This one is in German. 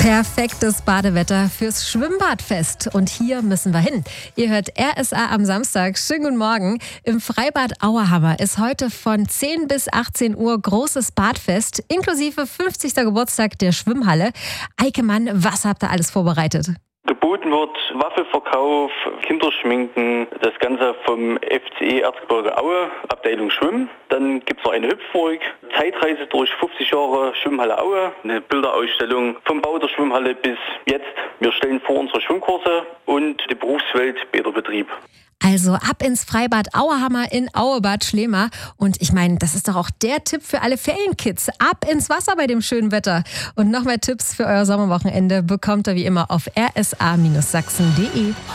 Perfektes Badewetter fürs Schwimmbadfest. Und hier müssen wir hin. Ihr hört RSA am Samstag. Schönen guten Morgen. Im Freibad Auerhammer ist heute von 10 bis 18 Uhr großes Badfest, inklusive 50. Geburtstag der Schwimmhalle. Eike Mann, was habt ihr alles vorbereitet? Geboten wird Waffelverkauf, Kinderschminken, das Ganze vom FCE Erzgebirge Aue, Abteilung Schwimmen. Dann gibt es noch eine Hüpfburg, Zeitreise durch 50 Jahre Schwimmhalle Aue, eine Bilderausstellung vom Bau der Schwimmhalle bis jetzt. Wir stellen vor unsere Schwimmkurse und die Berufswelt Bäderbetrieb. Also ab ins Freibad Auerhammer in Auebad Schlema. Und ich meine, das ist doch auch der Tipp für alle Ferienkids. Ab ins Wasser bei dem schönen Wetter. Und noch mehr Tipps für euer Sommerwochenende bekommt ihr wie immer auf rsa-sachsen.de.